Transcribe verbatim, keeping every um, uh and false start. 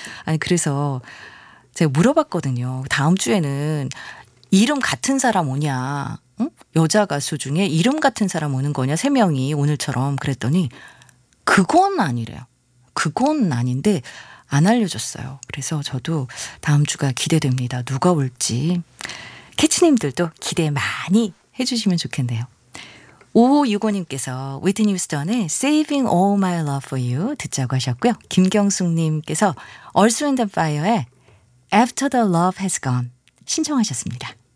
아니 그래서 제가 물어봤거든요. 다음 주에는 이름 같은 사람 오냐? 응? 여자 가수 중에 이름 같은 사람 오는 거냐? 세 명이 오늘처럼 그랬더니 그건 아니래요. 그건 아닌데 안 알려줬어요. 그래서 저도 다음 주가 기대됩니다. 누가 올지. 캐치님들도 기대 많이 해주시면 좋겠네요. 오오육오님께서 위트니 휴스턴의 Saving All My Love For You 듣자고 하셨고요. 김경숙님께서 얼스 앤드 파이어의 After the Love Has Gone 신청하셨습니다.